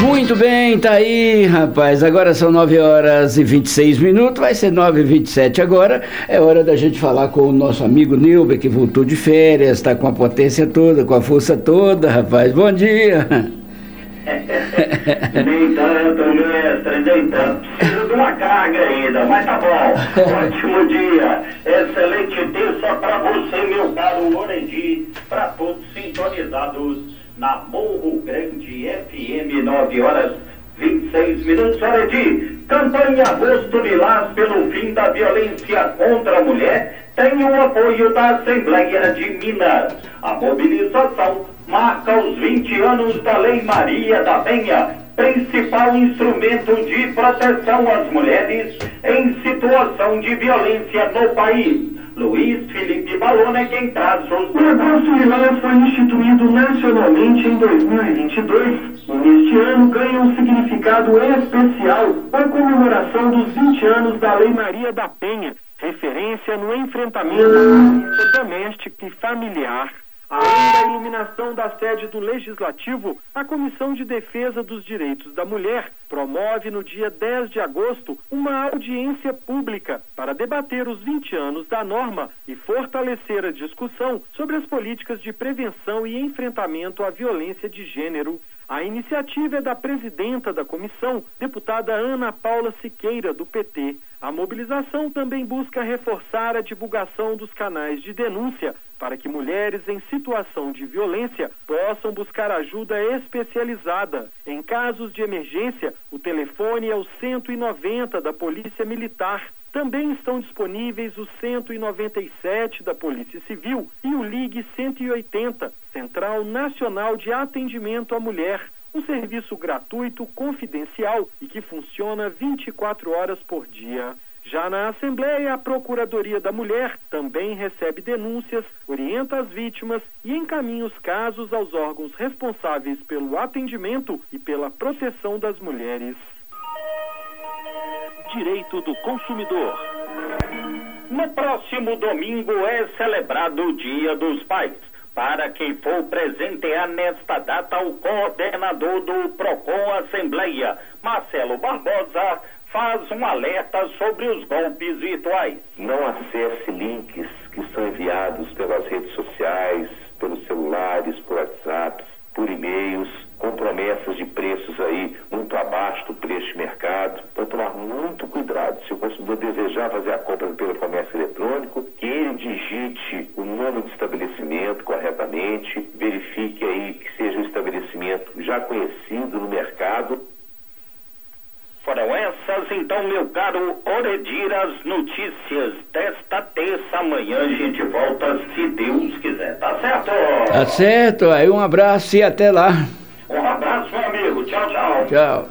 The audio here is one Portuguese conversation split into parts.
Muito bem, tá aí, rapaz. Agora são 9h26, vai ser 9h27 agora. É hora da gente falar com o nosso amigo Nilber, que voltou de férias, tá com a potência toda, com a força toda, rapaz. Bom dia. Nem tanto, mestre, nem tanto. Preciso de uma carga ainda, mas tá bom. Ótimo dia. Excelente terça pra você, meu caro Oredi, pra todos sintonizados na Morro Grande FM, 9h26. Oredi, campanha Agosto Lilás pelo fim da violência contra a mulher tem o apoio da Assembleia de Minas. A mobilização marca os 20 anos da Lei Maria da Penha, principal instrumento de proteção às mulheres em situação de violência no país. Luiz Felipe Balona é quem traz os... O Agosto Lilás foi instituído nacionalmente em 2022 e neste ano ganha um significado especial a comemoração dos 20 anos da Lei Maria da Penha, referência no enfrentamento à violência doméstica e familiar. Além da iluminação da sede do Legislativo, a Comissão de Defesa dos Direitos da Mulher promove no dia 10 de agosto uma audiência pública para debater os 20 anos da norma e fortalecer a discussão sobre as políticas de prevenção e enfrentamento à violência de gênero. A iniciativa é da presidenta da comissão, deputada Ana Paula Siqueira, do PT. A mobilização também busca reforçar a divulgação dos canais de denúncia para que mulheres em situação de violência possam buscar ajuda especializada. Em casos de emergência, o telefone é o 190 da Polícia Militar. Também estão disponíveis o 197 da Polícia Civil e o Ligue 180, Central Nacional de Atendimento à Mulher, um serviço gratuito, confidencial e que funciona 24 horas por dia. Já na Assembleia, a Procuradoria da Mulher também recebe denúncias, orienta as vítimas e encaminha os casos aos órgãos responsáveis pelo atendimento e pela proteção das mulheres. Direito do consumidor. No próximo domingo é celebrado o Dia dos Pais. Para quem for presentear nesta data, o coordenador do PROCON Assembleia, Marcelo Barbosa, faz um alerta sobre os golpes virtuais. Não acesse links que são enviados pelas redes sociais, pelos celulares, por WhatsApp, por e-mails, com promessas de preços aí muito abaixo do preço de mercado. Então, tomar muito cuidado. Se o consumidor desejar fazer a compra pelo comércio eletrônico, que ele digite o nome do estabelecimento corretamente, verifique aí que seja um estabelecimento já conhecido no mercado. Foram essas, então, meu caro Oredir, as notícias desta terça. Amanhã a gente volta, se Deus quiser. Tá certo? Tá certo. Aí um abraço e até lá. Um abraço, meu amigo. Tchau, tchau. Tchau.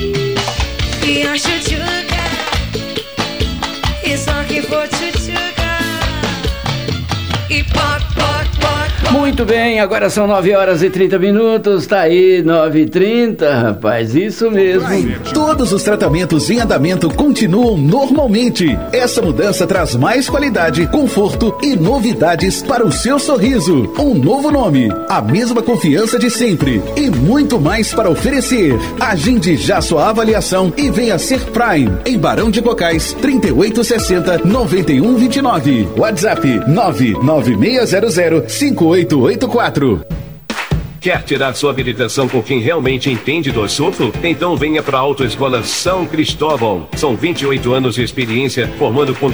Muito bem, agora são 9h30, tá aí, 9h30, rapaz, isso mesmo. Todos os tratamentos em andamento continuam normalmente. Essa mudança traz mais qualidade, conforto e novidades para o seu sorriso. Um novo nome, a mesma confiança de sempre e muito mais para oferecer. Agende já sua avaliação e venha ser Prime, em Barão de Cocais, 3860-9129. WhatsApp 99600-5884. Quer tirar sua habilitação com quem realmente entende do assunto? Então venha para a Autoescola São Cristóvão. São 28 anos de experiência formando